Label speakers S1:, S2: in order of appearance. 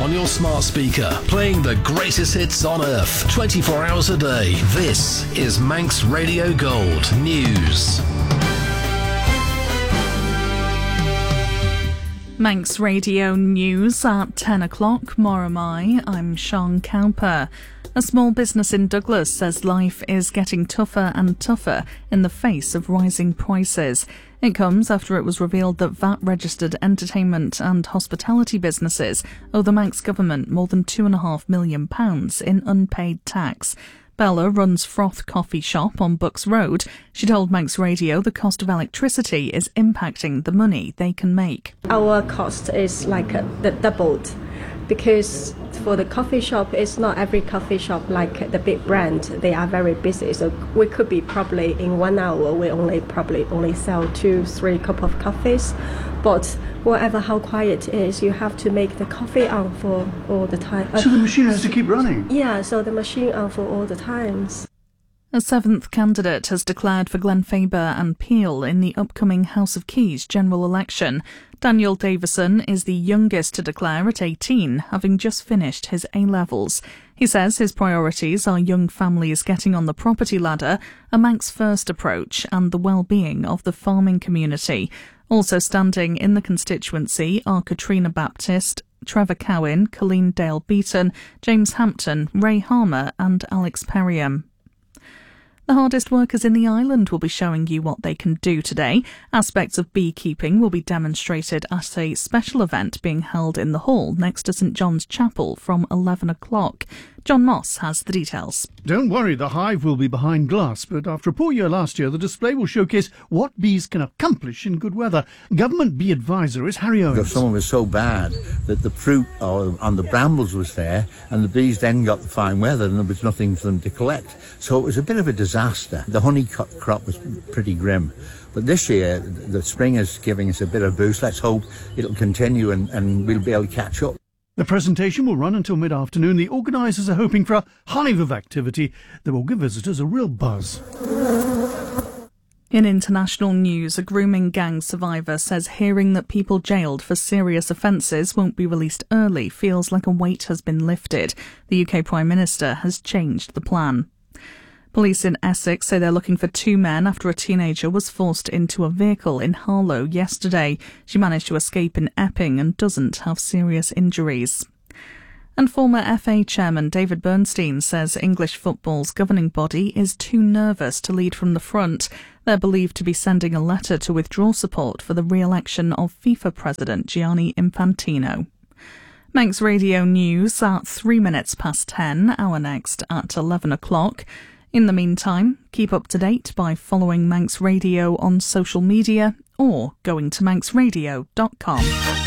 S1: on your smart speaker, playing the greatest hits on earth, 24 hours a day. This is Manx Radio Gold News.
S2: Manx Radio News at 10 o'clock. Moramai, I'm Sean Cowper. A small business in Douglas says life is getting tougher and tougher in the face of rising prices. It comes after it was revealed that VAT-registered entertainment and hospitality businesses owe the Manx government more than £2.5 million in unpaid tax. Bella runs Froth Coffee Shop on Bucks Road. She told Manx Radio the cost of electricity is impacting the money they can make.
S3: Our cost is doubled because for the coffee shop, it's not every coffee shop like the big brand. They are very busy, so we could be probably in 1 hour we only sell 2-3 cups of coffees. But whatever how quiet it is, you have to make the coffee on for all the time.
S4: So the machine has to keep running?
S3: Yeah, so the machine on for all the times.
S2: A seventh candidate has declared for Glenfaber and Peel in the upcoming House of Keys general election. Daniel Davison is the youngest to declare at 18, having just finished his A-levels. He says his priorities are young families getting on the property ladder, a Manx First approach and the well-being of the farming community. Also standing in the constituency are Katrina Baptist, Trevor Cowan, Colleen Dale-Beaton, James Hampton, Ray Harmer and Alex Perriam. The hardest workers in the island will be showing you what they can do today. Aspects of beekeeping will be demonstrated at a special event being held in the hall next to St John's Chapel from 11 o'clock. John Moss has the details.
S4: Don't worry, the hive will be behind glass, but after a poor year last year, the display will showcase what bees can accomplish in good weather. Government bee advisor is Harry Owens.
S5: The summer was so bad that the fruit on the brambles was there, and the bees then got the fine weather and there was nothing for them to collect. So it was a bit of a disaster. The honey crop was pretty grim. But this year, the spring is giving us a bit of boost. Let's hope it'll continue and we'll be able to catch up.
S4: The presentation will run until mid-afternoon. The organisers are hoping for a hive of activity that will give visitors a real buzz.
S2: In international news, a grooming gang survivor says hearing that people jailed for serious offences won't be released early feels like a weight has been lifted. The UK Prime Minister has changed the plan. Police in Essex say they're looking for 2 men after a teenager was forced into a vehicle in Harlow yesterday. She managed to escape in Epping and doesn't have serious injuries. And former FA chairman David Bernstein says English football's governing body is too nervous to lead from the front. They're believed to be sending a letter to withdraw support for the re-election of FIFA president Gianni Infantino. Manx Radio News at 3 minutes past 10, our next at 11 o'clock. In the meantime, keep up to date by following Manx Radio on social media or going to manxradio.com.